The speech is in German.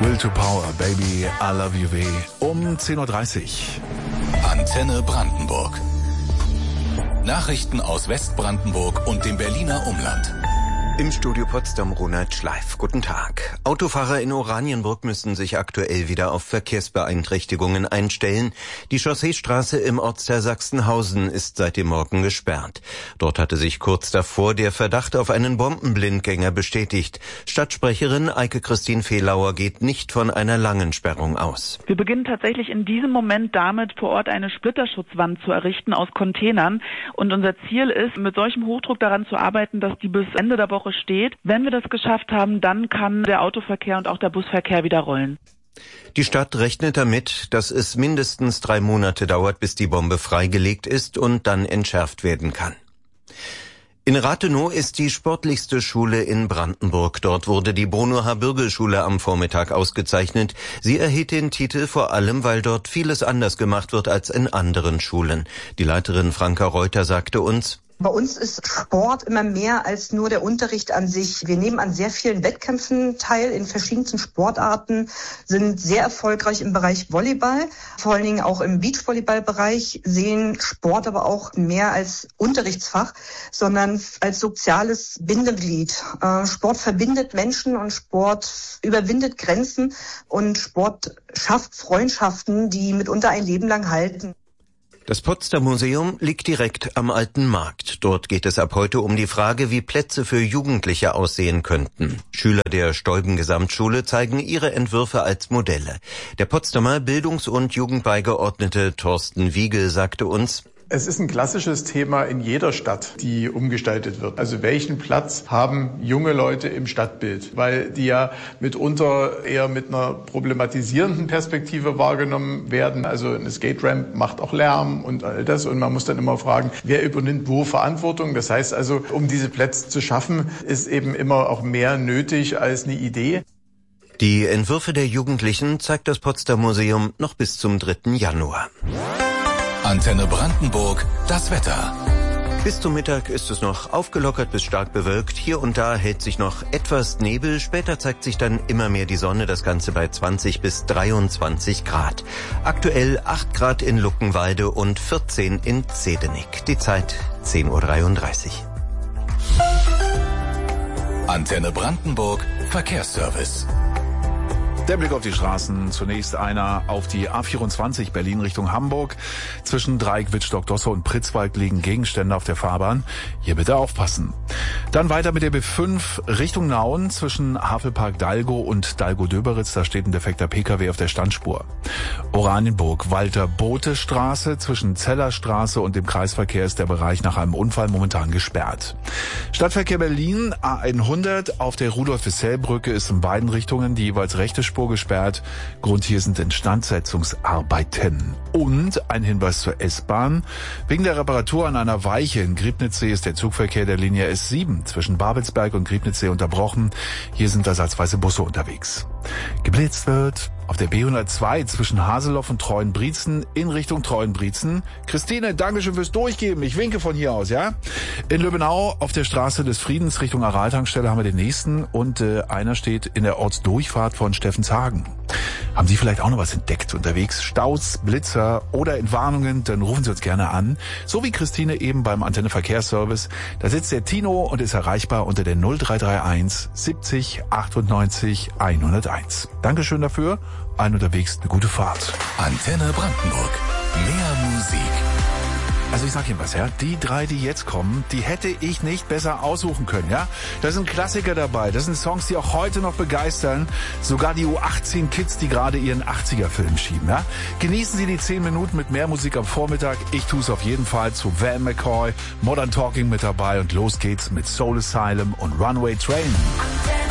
Will to Power, Baby, I Love You Weh. Um 10.30 Uhr. Antenne Brandenburg. Nachrichten aus Westbrandenburg und dem Berliner Umland. Im Studio Potsdam Ronald Schleif. Guten Tag. Autofahrer in Oranienburg müssen sich aktuell wieder auf Verkehrsbeeinträchtigungen einstellen. Die Chausseestraße im Ortsteil Sachsenhausen ist seit dem Morgen gesperrt. Dort hatte sich kurz davor der Verdacht auf einen Bombenblindgänger bestätigt. Stadtsprecherin Eike-Christine Fehlauer geht nicht von einer langen Sperrung aus. Wir beginnen tatsächlich in diesem Moment damit, vor Ort eine Splitterschutzwand zu errichten aus Containern. Und unser Ziel ist, mit solchem Hochdruck daran zu arbeiten, dass die bis Ende der Woche steht. Wenn wir das geschafft haben, dann kann der Autoverkehr und auch der Busverkehr wieder rollen. Die Stadt rechnet damit, dass es mindestens 3 Monate dauert, bis die Bombe freigelegt ist und dann entschärft werden kann. In Rathenow ist die sportlichste Schule in Brandenburg. Dort wurde die Bruno-H-Bürgel-Schule am Vormittag ausgezeichnet. Sie erhielt den Titel vor allem, weil dort vieles anders gemacht wird als in anderen Schulen. Die Leiterin Franka Reuter sagte uns: Bei uns ist Sport immer mehr als nur der Unterricht an sich. Wir nehmen an sehr vielen Wettkämpfen teil in verschiedensten Sportarten, sind sehr erfolgreich im Bereich Volleyball, vor allen Dingen auch im Beachvolleyball-Bereich, sehen Sport aber auch mehr als Unterrichtsfach, sondern als soziales Bindeglied. Sport verbindet Menschen und Sport überwindet Grenzen und Sport schafft Freundschaften, die mitunter ein Leben lang halten. Das Potsdam Museum liegt direkt am Alten Markt. Dort geht es ab heute um die Frage, wie Plätze für Jugendliche aussehen könnten. Schüler der Stolben Gesamtschule zeigen ihre Entwürfe als Modelle. Der Potsdamer Bildungs- und Jugendbeigeordnete Thorsten Wiegel sagte uns: Es ist ein klassisches Thema in jeder Stadt, die umgestaltet wird. Also welchen Platz haben junge Leute im Stadtbild? Weil die ja mitunter eher mit einer problematisierenden Perspektive wahrgenommen werden. Also eine Skate-Ramp macht auch Lärm und all das. Und man muss dann immer fragen, wer übernimmt wo Verantwortung? Das heißt also, um diese Plätze zu schaffen, ist eben immer auch mehr nötig als eine Idee. Die Entwürfe der Jugendlichen zeigt das Potsdam Museum noch bis zum 3. Januar. Antenne Brandenburg, das Wetter. Bis zum Mittag ist es noch aufgelockert bis stark bewölkt. Hier und da hält sich noch etwas Nebel. Später zeigt sich dann immer mehr die Sonne. Das Ganze bei 20 bis 23 Grad. Aktuell 8 Grad in Luckenwalde und 14 in Zedenik. Die Zeit 10.33 Uhr. Antenne Brandenburg, Verkehrsservice. Der Blick auf die Straßen. Zunächst einer auf die A24 Berlin Richtung Hamburg. Zwischen Dreieck, Wittstock, Dosse und Pritzwalk liegen Gegenstände auf der Fahrbahn. Hier bitte aufpassen. Dann weiter mit der B5 Richtung Nauen zwischen Havelpark Dalgo und Dalgo-Döberitz. Da steht ein defekter Pkw auf der Standspur. Oranienburg, Walter-Bothe-Straße zwischen Zellerstraße und dem Kreisverkehr ist der Bereich nach einem Unfall momentan gesperrt. Stadtverkehr Berlin, A100 auf der Rudolf-Wissell-Brücke ist in beiden Richtungen die jeweils rechte Spur gesperrt. Grund hier sind Instandsetzungsarbeiten. Und ein Hinweis zur S-Bahn. Wegen der Reparatur an einer Weiche in Griebnitzsee ist der Zugverkehr der Linie S7 zwischen Babelsberg und Griebnitzsee unterbrochen. Hier sind ersatzweise Busse unterwegs. Geblitzt wird auf der B102 zwischen Haseloff und Treuenbrietzen in Richtung Treuenbrietzen. Christine, Dankeschön fürs Durchgeben. Ich winke von hier aus, ja? In Löbenau auf der Straße des Friedens Richtung Araltankstelle haben wir den nächsten und einer steht in der Ortsdurchfahrt von Steffenshagen. Haben Sie vielleicht auch noch was entdeckt unterwegs? Staus, Blitzer oder Entwarnungen? Dann rufen Sie uns gerne an. So wie Christine eben beim Antenne Verkehrsservice. Da sitzt der Tino und ist erreichbar unter der 0331 70 98 101. Dankeschön dafür. Allen unterwegs eine gute Fahrt. Antenne Brandenburg. Mehr Musik. Also ich sag Ihnen was, ja, die 3, die jetzt kommen, die hätte ich nicht besser aussuchen können, ja. Da sind Klassiker dabei, das sind Songs, die auch heute noch begeistern. Sogar die U18-Kids, die gerade ihren 80er-Film schieben, ja. Genießen Sie die 10 Minuten mit mehr Musik am Vormittag. Ich tue es auf jeden Fall zu Van McCoy, Modern Talking mit dabei und los geht's mit Soul Asylum und Runaway Train.